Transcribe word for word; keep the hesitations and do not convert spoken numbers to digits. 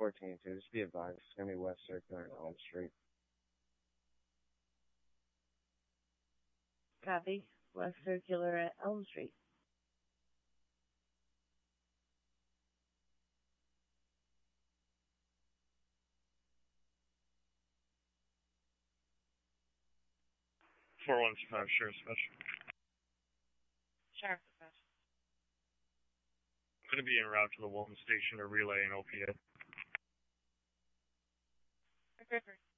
fourteen too. Just be advised. It's gonna be West Circular and Elm Street. Copy. West Circular at Elm Street. four one five, Sheriff's Dispatch. Sheriff's Dispatch. I'm going to be en route to the Walton Station to relay an O P A. Griffin.